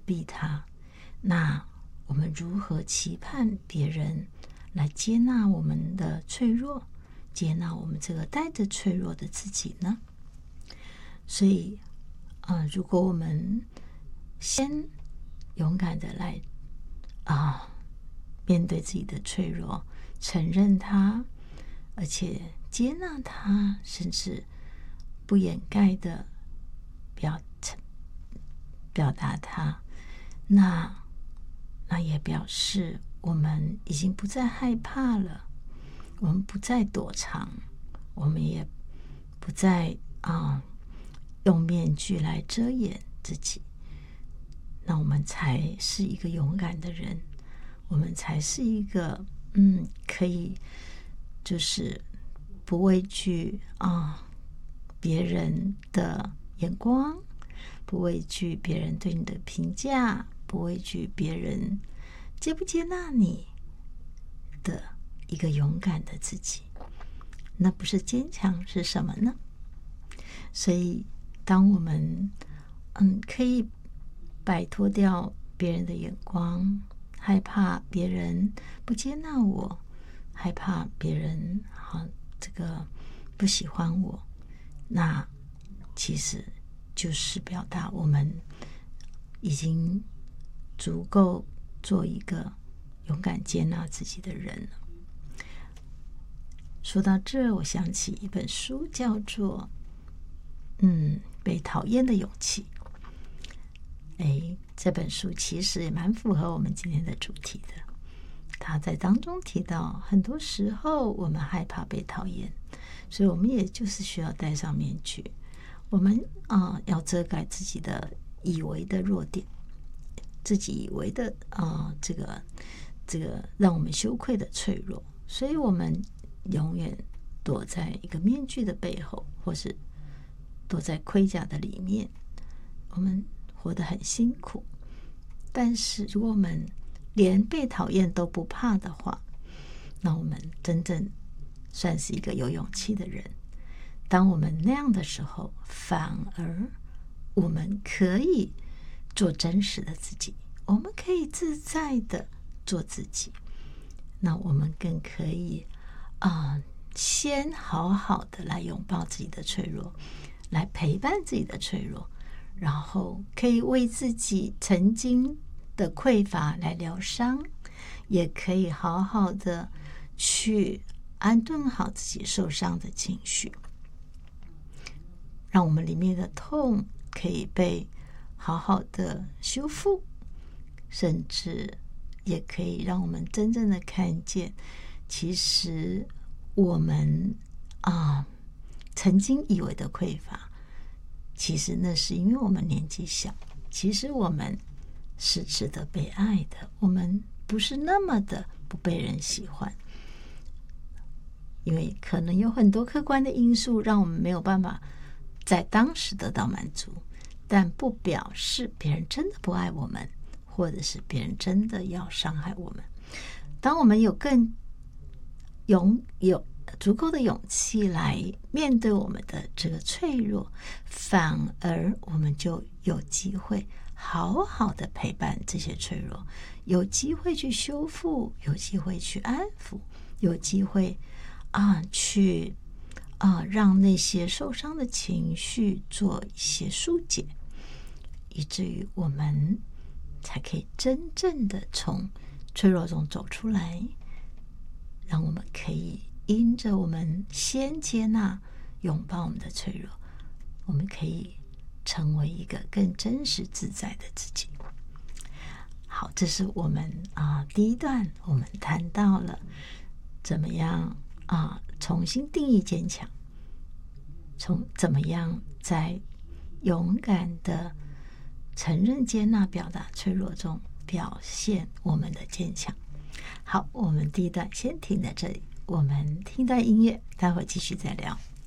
避它，那我们如何期盼别人来接纳我们的脆弱，接纳我们这个带着脆弱的自己呢？所以如果我们先勇敢的来面对自己的脆弱，承认它，而且接纳它，甚至不掩盖的表达它，那也表示我们已经不再害怕了，我们不再躲藏，我们也不再用面具来遮掩自己，那我们才是一个勇敢的人，我们才是一个可以就是不畏惧别人的眼光，不畏惧别人对你的评价，不畏惧别人接不接纳你的一个勇敢的自己。那不是坚强是什么呢？所以当我们可以摆脱掉别人的眼光，害怕别人不接纳我，害怕别人这个不喜欢我，那其实就是表达我们已经足够做一个勇敢接纳自己的人了。说到这，我想起一本书，叫做被讨厌的勇气。这本书其实也蛮符合我们今天的主题的。他在当中提到，很多时候我们害怕被讨厌，所以我们也就是需要戴上面具，我们要遮盖自己的以为的弱点，自己以为的这个让我们羞愧的脆弱，所以我们永远躲在一个面具的背后，或是躲在盔甲的里面，我们活得很辛苦。但是如果我们连被讨厌都不怕的话，那我们真正算是一个有勇气的人。当我们那样的时候，反而我们可以做真实的自己，我们可以自在的做自己，那我们更可以先好好的来拥抱自己的脆弱，来陪伴自己的脆弱，然后可以为自己曾经的匮乏来疗伤，也可以好好的去安顿好自己受伤的情绪，让我们里面的痛可以被好好的修复，甚至也可以让我们真正的看见，其实我们曾经以为的匮乏，其实那是因为我们年纪小，其实我们是值得被爱的，我们不是那么的不被人喜欢，因为可能有很多客观的因素让我们没有办法在当时得到满足，但不表示别人真的不爱我们，或者是别人真的要伤害我们。当我们有足够的勇气来面对我们的这个脆弱，反而我们就有机会好好的陪伴这些脆弱，有机会去修复，有机会去安抚，有机会去让那些受伤的情绪做一些疏解，以至于我们才可以真正的从脆弱中走出来，让我们可以因着我们先接纳拥抱我们的脆弱，我们可以成为一个更真实自在的自己。好，这是我们第一段我们谈到了怎么样重新定义坚强，怎么样在勇敢的承认接纳表达脆弱中表现我们的坚强。好，我们第一段先停在这里，我们听段音乐，待会儿继续再聊。